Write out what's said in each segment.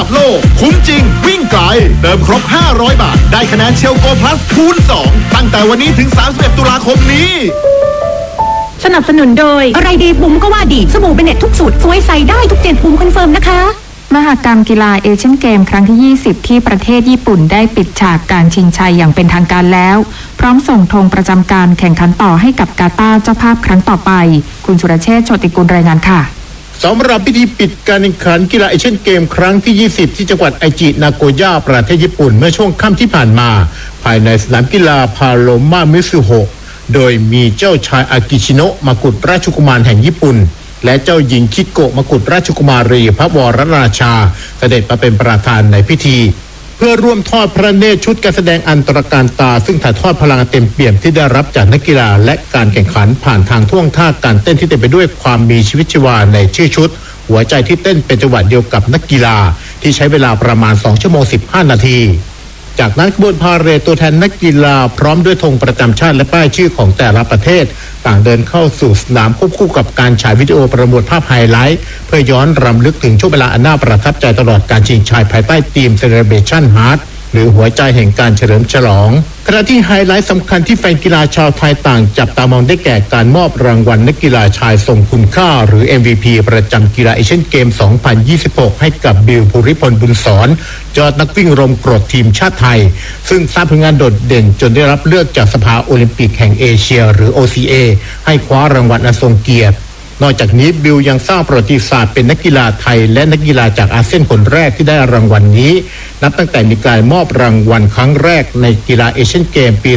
ดับโลกคุ้มจริงวิ่งไกลเติมครบ500 บาทได้คะแนนเชลโกพลัสคูณ2ตั้งแต่วันนี้ถึง31 ตุลาคมนี้สนับสนุนโดยอะไรดีบุ๋มก็ว่าดีสบู่เบเน็ตทุกสูตรสวยใส่ได้ทุกเจนบุ๋มคอนเฟิร์มนะคะมหกรรมกีฬาเอเชียนเกมครั้งที่20ที่ประเทศญี่ปุ่นได้ปิดฉากการชิงชัยอย่างเป็นทางการแล้วพร้อมส่งธงประจำการแข่งขันต่อให้กับกาตาร์เจ้าภาพครั้งต่อไปคุณสุรเชษฐ์ โชติกุลรายงานค่ะสำหรับพิธีปิดการแข่งขันกีฬาเอเชียนเกมครั้งที่20ที่จังหวัดไอจินาโกย่าประเทศญี่ปุ่นเมื่อช่วงค่ำที่ผ่านมาภายในสนามกีฬาพาโลมามิซุโฮะโดยมีเจ้าชายอากิชิโนะมกุฎราชกุมารแห่งญี่ปุ่นและเจ้าหญิงคิโกะมกุฎราชกุมารีพระวรราชาเสด็จมาเป็นประธานในพิธีเพื่อร่วมทอดพระเนตรชุดการแสดงอันตรการตาซึ่งถ่ายทอดพลังเต็มเปี่ยมที่ได้รับจากนักกีฬาและการแข่งขันผ่านทางท่วงท่าการเต้นที่เต็มไปด้วยความมีชีวิตชีวาในชื่อชุดหัวใจที่เต้นเป็นจังหวะเดียวกับนักกีฬาที่ใช้เวลาประมาณ2 ชั่วโมง 15 นาทีจากนั้นขบวนพาเหรดตัวแทนนักกีฬาพร้อมด้วยธงประจำชาติและป้ายชื่อของแต่ละประเทศต่างเดินเข้าสู่สนามควบคู่กับการฉายวิดีโอประมวลภาพไฮไลท์เพื่อย้อนรำลึกถึงช่วงเวลาอันน่าประทับใจตลอดการชิงชัยภายใต้ธีม Celebration Heart หรือหัวใจแห่งการเฉลิมฉลองขณะที่ไฮไลท์สำคัญที่แฟนกีฬาชาวไทยต่างจับตามองได้แก่การมอบรางวัลนักกีฬาชายทรงคุณค่าหรือ MVP ประจำกีฬาเอเชียนเกม 2026 ให้กับบิล ภูริพลบุญสอนยอดนักวิ่งลมกรดทีมชาติไทยซึ่งสร้างผลงานโดดเด่นจนได้รับเลือกจากสภาโอลิมปิกแห่งเอเชียหรือ OCA ให้คว้ารางวัลอันทรงเกียรตินอกจากนี้บิลยังสร้างประวัติศาสตร์เป็นนักกีฬาไทยและนักกีฬาจากอาเซียนคนแรกที่ได้รางวัลนี้นับตั้งแต่มีการมอบรางวัลครั้งแรกในกีฬาเอเชียนเกมปี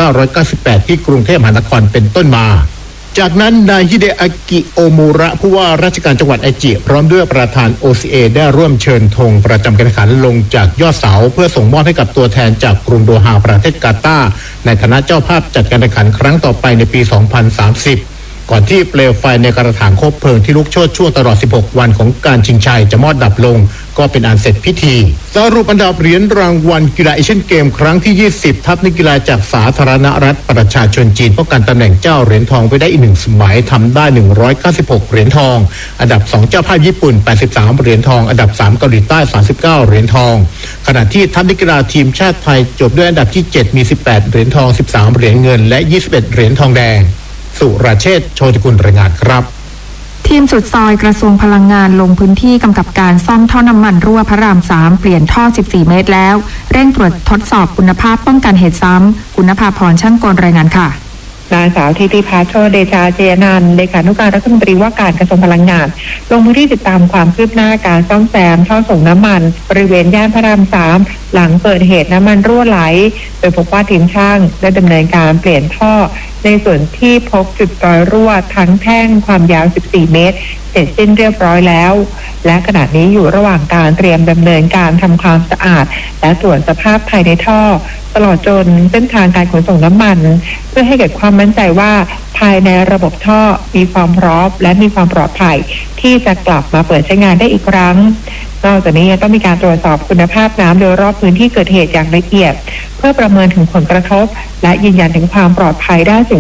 1998 ที่กรุงเทพมหานครเป็นต้นมาจากนั้นนายฮิเดอากิโอมูระผู้ว่าราชการจังหวัดไอจิพร้อมด้วยประธาน OCA ได้ร่วมเชิญธงประจำการแข่งขันลงจากยอดเสาเพื่อส่งมอบให้กับตัวแทนจากกรุงโดฮาประเทศกาตาร์ในฐานะเจ้าภาพจัดการแข่งขันครั้งต่อไปในปี 2030ก่อนที่เปลวไฟในกระถางคบเพลิงที่ลุกโชนช่วงตลอด16 วันของการชิงชัยจะมอดดับลงก็เป็นอันเสร็จพิธีสรุปอันดับเหรียญรางวัลกีฬาเอเชียนเกมครั้งที่20ทัพนักกีฬาจากสาธารณรัฐประชาชนจีนป้องกันตำแหน่งเจ้าเหรียญทองไปได้อีก1 สมัยทำได้196เหรียญทองอันดับ2เจ้าภาพญี่ปุ่น83เหรียญทองอันดับ3เกาหลีใต้39เหรียญทองขณะที่ทัพนักกีฬาทีมชาติไทยจบด้วยอันดับที่7มี18เหรียญทอง13เหรียญเงินและ21เหรียญทองแดงสุรเชษฐ์ โชติกุลรายงานครับทีมสุดซอยกระทรวงพลังงานลงพื้นที่กำกับการซ่อมท่อน้ำมันรั่วพระราม3เปลี่ยนท่อ14เมตรแล้วเร่งตรวจทดสอบคุณภาพป้องกันเหตุซ้ำคุณภาพรช่างกลรายงานค่ะนางสาวธิติภาโชเดชาเจยนันท์เลขานุการรัฐมนตรีว่าการกระทรวงพลังงานลงพื้นที่ติดตามความคืบหน้าการซ่อมแซมท่อส่งน้ำมันบริเวณย่านพระราม3หลังเกิดเหตุน้ำมันรั่วไหลโดยพบว่าทีมช่างได้ดำเนินการเปลี่ยนท่อในส่วนที่พบจุดรอยรั่วทั้งแท่งความยาว14เมตรเสร็จสิ้นเรียบร้อยแล้วและขณะนี้อยู่ระหว่างการเตรียมดำเนินการทำความสะอาดและตรวจสภาพภายในท่อตลอดจนเส้นทางการขนส่งน้ำมันเพื่อให้เกิดความมั่นใจว่าภายในระบบท่อมีความพร้อมและมีความปลอดภัยที่จะกลับมาเปิดใช้งานได้อีกครั้งนอกจากนี้ยังต้องมีการตรวจสอบคุณภาพน้ำโดยรอบพื้นที่เกิดเหตุอย่างละเอียดเพื่อประเมินถึงผลกระทบและยืนยันถึงความปลอดภัยด้าน